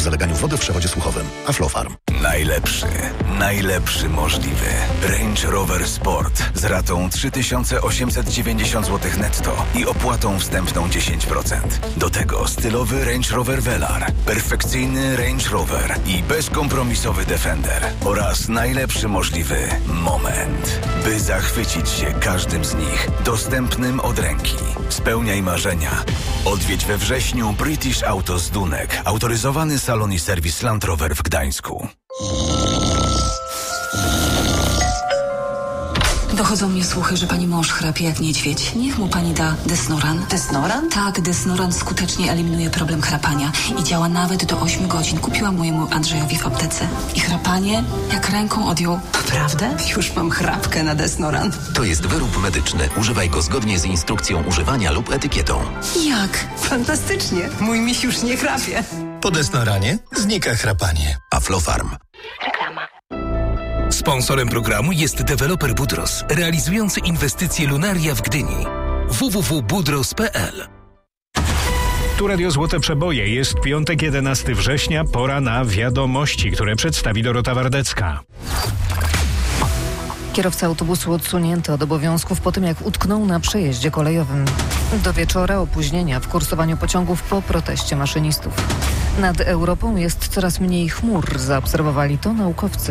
zaleganiu wody w przewodzie słuchowym. Aflofarm. Najlepszy możliwy. Range Rover Sport z ratą 3890 zł netto i opłatą wstępną 10%. Do tego stylowy Range Rover Velar, perfekcyjny Range Rover i bezkompromisowy Defender oraz najlepszy możliwy moment, by zachwycić się każdym z nich, dostępnym od ręki. Spełniaj marzenia. Odwiedź we wrześniu British Autos Dunek, autoryzowany salon i serwis Land Rover w Gdańsku. Dochodzą mnie słuchy, że pani mąż chrapie jak niedźwiedź. Niech mu pani da Desnoran. Desnoran? Tak, Desnoran skutecznie eliminuje problem chrapania i działa nawet do 8 godzin. Kupiłam mojemu Andrzejowi w aptece. I chrapanie jak ręką odjął. Naprawdę? Już mam chrapkę na Desnoran. To jest wyrób medyczny. Używaj go zgodnie z instrukcją używania lub etykietą. Jak? Fantastycznie. Mój miś już nie chrapie. Po Desnoranie znika chrapanie. Aflofarm. Reklama. Sponsorem programu jest deweloper Budros, realizujący inwestycje Lunaria w Gdyni. www.budros.pl. Tu Radio Złote Przeboje. Jest piątek, 11 września. Pora na wiadomości, które przedstawi Dorota Wardecka. Kierowca autobusu odsunięty od obowiązków po tym, jak utknął na przejeździe kolejowym. Do wieczora opóźnienia w kursowaniu pociągów po proteście maszynistów. Nad Europą jest coraz mniej chmur, zaobserwowali to naukowcy.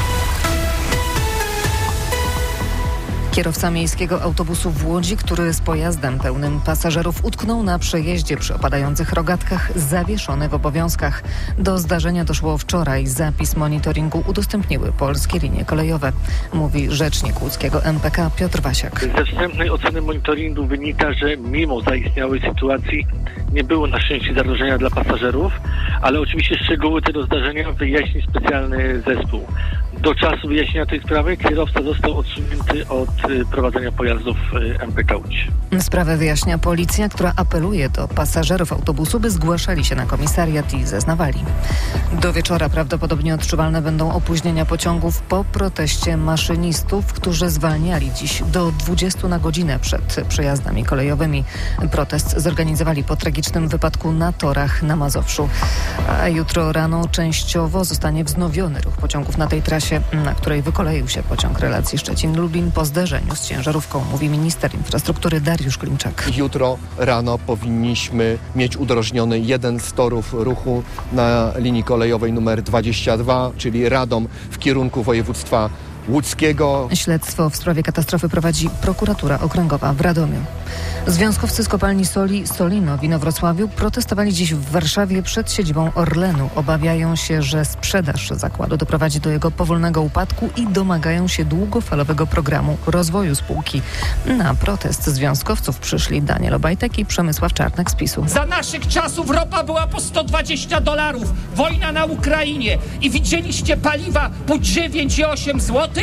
Kierowca miejskiego autobusu w Łodzi, który z pojazdem pełnym pasażerów utknął na przejeździe przy opadających rogatkach, zawieszony w obowiązkach. Do zdarzenia doszło wczoraj. Zapis monitoringu udostępniły Polskie Linie Kolejowe, mówi rzecznik łódzkiego MPK Piotr Wasiak. Ze wstępnej oceny monitoringu wynika, że mimo zaistniałej sytuacji nie było na szczęście zagrożenia dla pasażerów, ale oczywiście szczegóły tego zdarzenia wyjaśni specjalny zespół. Do czasu wyjaśnienia tej sprawy kierowca został odsunięty od prowadzenia pojazdów MPK Łódź. Sprawę wyjaśnia policja, która apeluje do pasażerów autobusu, by zgłaszali się na komisariat i zeznawali. Do wieczora prawdopodobnie odczuwalne będą opóźnienia pociągów po proteście maszynistów, którzy zwalniali dziś do 20 na godzinę przed przejazdami kolejowymi. Protest zorganizowali po tragicznym wypadku na torach na Mazowszu. A jutro rano częściowo zostanie wznowiony ruch pociągów na tej trasie, na której wykoleił się pociąg relacji Szczecin-Lublin po zderzeniu z ciężarówką, mówi minister infrastruktury Dariusz Klimczak. Jutro rano powinniśmy mieć udrożniony jeden z torów ruchu na linii kolejowej numer 22, czyli Radom w kierunku województwa łódzkiego. Śledztwo w sprawie katastrofy prowadzi prokuratura okręgowa w Radomiu. Związkowcy z kopalni soli Solino w Inowrocławiu protestowali dziś w Warszawie przed siedzibą Orlenu. Obawiają się, że sprzedaż zakładu doprowadzi do jego powolnego upadku i domagają się długofalowego programu rozwoju spółki. Na protest związkowców przyszli Daniel Obajtek i Przemysław Czarnek z PiS-u. Za naszych czasów ropa była po $120, wojna na Ukrainie i widzieliście paliwa po 9 i 8 zł?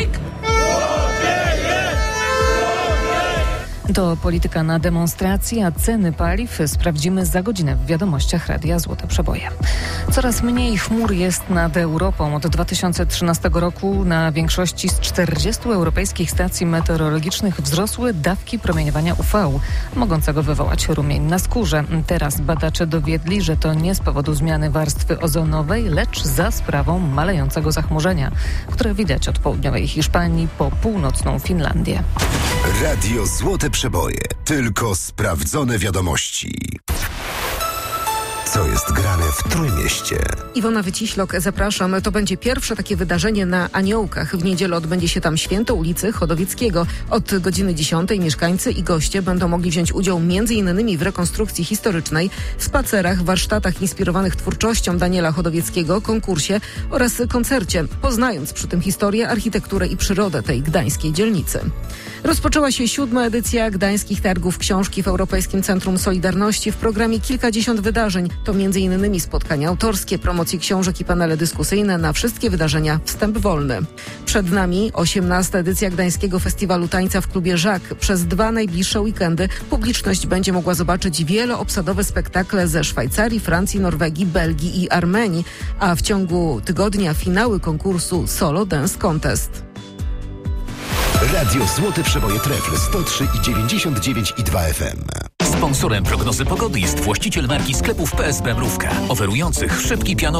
To polityka na demonstracji, a ceny paliw sprawdzimy za godzinę w wiadomościach Radia Złote Przeboje. Coraz mniej chmur jest nad Europą. Od 2013 roku na większości z 40 europejskich stacji meteorologicznych wzrosły dawki promieniowania UV, mogącego wywołać rumień na skórze. Teraz badacze dowiedli, że to nie z powodu zmiany warstwy ozonowej, lecz za sprawą malejącego zachmurzenia, które widać od południowej Hiszpanii po północną Finlandię. Radio Złote Przeboje. Tylko sprawdzone wiadomości. Co jest grane w Trójmieście? Iwona Wyciślok, zapraszam. To będzie pierwsze takie wydarzenie na Aniołkach. W niedzielę odbędzie się tam święto ulicy Chodowieckiego. Od godziny 10 mieszkańcy i goście będą mogli wziąć udział m.in. w rekonstrukcji historycznej, spacerach, warsztatach inspirowanych twórczością Daniela Chodowieckiego, konkursie oraz koncercie, poznając przy tym historię, architekturę i przyrodę tej gdańskiej dzielnicy. Rozpoczęła się 7. edycja Gdańskich Targów Książki w Europejskim Centrum Solidarności. W programie kilkadziesiąt wydarzeń. To m.in. spotkania autorskie, promocje książek i panele dyskusyjne. Na wszystkie wydarzenia wstęp wolny. Przed nami 18. edycja Gdańskiego Festiwalu Tańca w klubie Żak. Przez 2 najbliższe weekendy publiczność będzie mogła zobaczyć wieloobsadowe spektakle ze Szwajcarii, Francji, Norwegii, Belgii i Armenii, a w ciągu tygodnia finały konkursu Solo Dance Contest. Radio Złote Przeboje Trefl 103,99,2 FM. Sponsorem prognozy pogody jest właściciel marki sklepów PSB Mrówka, oferujących szybki piano